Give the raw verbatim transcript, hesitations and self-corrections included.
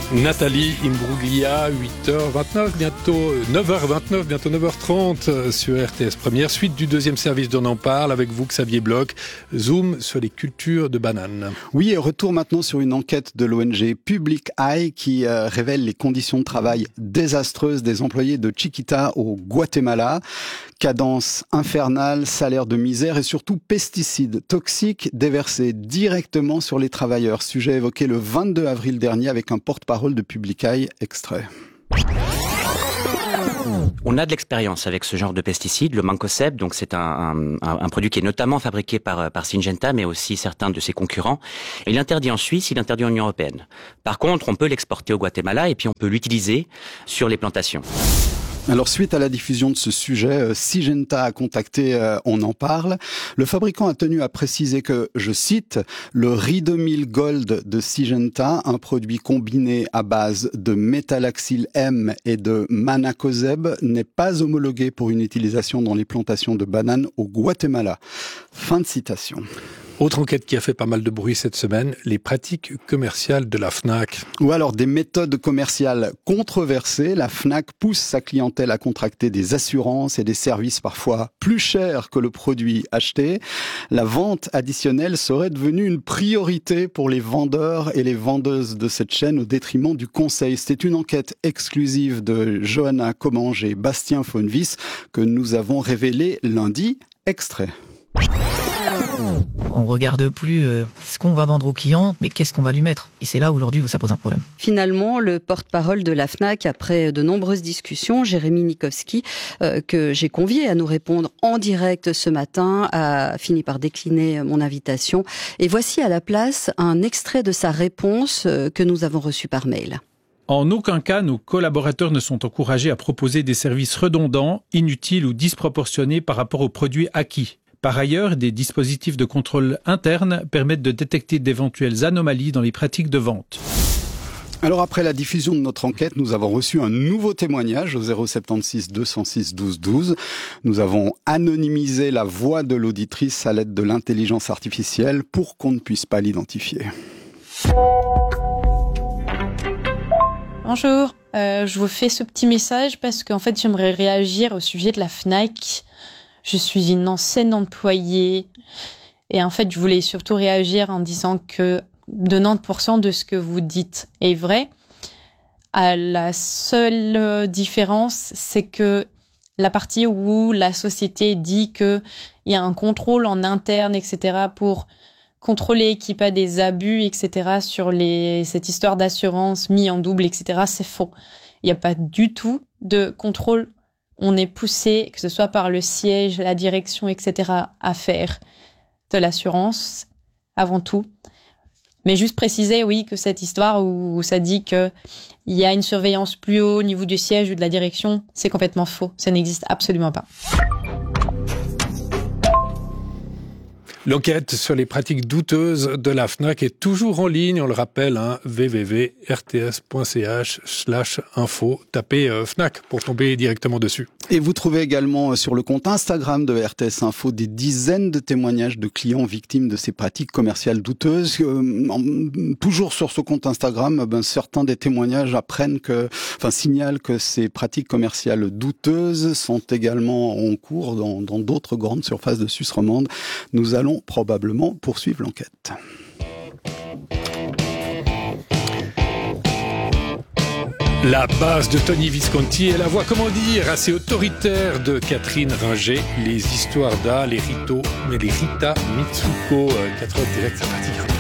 Nathalie Imbruglia, huit heures vingt-neuf, bientôt neuf heures vingt-neuf, bientôt neuf heures trente sur R T S Première. Suite du deuxième service d'On en parle avec vous, Xavier Bloch. Zoom sur les cultures de bananes. Oui, et retour maintenant sur une enquête de l'O N G Public Eye qui euh, révèle les conditions de travail désastreuses des employés de Chiquita au Guatemala. Cadence infernale, salaire de misère et surtout pesticides toxiques déversés directement sur les travailleurs. Sujet évoqué le vingt-deux avril dernier avec un porte-parole de Public Eye. Extrait. On a de l'expérience avec ce genre de pesticides, le mancozeb, donc c'est un, un, un produit qui est notamment fabriqué par, par Syngenta, mais aussi certains de ses concurrents. Il est interdit en Suisse, il est interdit en Union européenne. Par contre, on peut l'exporter au Guatemala et puis on peut l'utiliser sur les plantations. Alors, suite à la diffusion de ce sujet, Syngenta a contacté euh, On en parle. Le fabricant a tenu à préciser que, je cite, le Ridomil Gold de Syngenta, un produit combiné à base de méthallaxyl M et de mancozeb, n'est pas homologué pour une utilisation dans les plantations de bananes au Guatemala. Fin de citation. Autre enquête qui a fait pas mal de bruit cette semaine, les pratiques commerciales de la Fnac. Ou alors des méthodes commerciales controversées. La Fnac pousse sa clientèle à contracter des assurances et des services parfois plus chers que le produit acheté. La vente additionnelle serait devenue une priorité pour les vendeurs et les vendeuses de cette chaîne au détriment du conseil. C'était une enquête exclusive de Johanna Commange et Bastien Fonvis que nous avons révélée lundi. Extrait. On regarde plus euh, ce qu'on va vendre au client, mais qu'est-ce qu'on va lui mettre. Et c'est là aujourd'hui où ça pose un problème. Finalement, le porte-parole de la Fnac, après de nombreuses discussions, Jérémy Nikowski, euh, que j'ai convié à nous répondre en direct ce matin, a fini par décliner mon invitation. Et voici à la place un extrait de sa réponse euh, que nous avons reçu par mail. En aucun cas, nos collaborateurs ne sont encouragés à proposer des services redondants, inutiles ou disproportionnés par rapport aux produits acquis. Par ailleurs, des dispositifs de contrôle interne permettent de détecter d'éventuelles anomalies dans les pratiques de vente. Alors après la diffusion de notre enquête, nous avons reçu un nouveau témoignage au zéro sept six deux zéro six douze douze. Nous avons anonymisé la voix de l'auditrice à l'aide de l'intelligence artificielle pour qu'on ne puisse pas l'identifier. Bonjour, euh, je vous fais ce petit message parce qu'en fait j'aimerais réagir au sujet de la Fnac. Je suis une ancienne employée et en fait, je voulais surtout réagir en disant que quatre-vingt-dix pour cent de ce que vous dites est vrai. À la seule différence, c'est que la partie où la société dit qu'il y a un contrôle en interne, et cetera, pour contrôler qu'il n'y ait pas des abus, et cetera, sur les, cette histoire d'assurance mis en double, et cetera, c'est faux. Il n'y a pas du tout de contrôle. On est poussé, que ce soit par le siège, la direction, et cetera, à faire de l'assurance avant tout. Mais juste préciser, oui, que cette histoire où ça dit qu'il y a une surveillance plus haut au niveau du siège ou de la direction, c'est complètement faux. Ça n'existe absolument pas. L'enquête sur les pratiques douteuses de la Fnac est toujours en ligne, on le rappelle, hein, w w w point r t s point c h slash info. Tapez euh, Fnac pour tomber directement dessus. Et vous trouvez également sur le compte Instagram de R T S Info des dizaines de témoignages de clients victimes de ces pratiques commerciales douteuses. Euh, en, toujours sur ce compte Instagram, ben, certains des témoignages apprennent que, enfin, signalent que ces pratiques commerciales douteuses sont également en cours dans, dans d'autres grandes surfaces de Suisse romande. Nous allons probablement poursuivre l'enquête. La basse de Tony Visconti et la voix, comment dire, assez autoritaire de Catherine Ringer. Les histoires d'A, les Rito, mais les Rita Mitsuko, quatre heures direct, c'est parti.